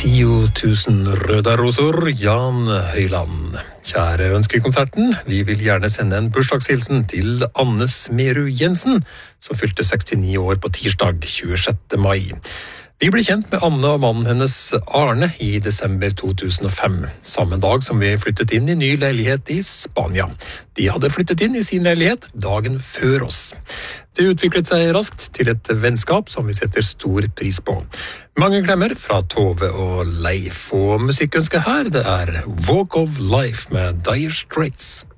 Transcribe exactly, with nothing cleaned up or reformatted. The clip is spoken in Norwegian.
Tio tusen røde roser, Jan Høyland. Kjære ønskekonserten, vi vil gjerne sende en bursdagshilsen til Anne Smeru Jensen, som fylte sekstini år på tirsdag tjuesjette mai. Vi ble kjent med Anne og mannen hennes Arne i desember to tusen og fem, samme dag som vi flyttet inn i ny leilighet i Spania. De hadde flyttet inn i sin leilighet dagen før oss. Det utviklet seg raskt til et vennskap som vi setter stor pris på. Mange klemmer fra Tove og Leif, og musikkønsket her det er Walk of Life med Dire Straits.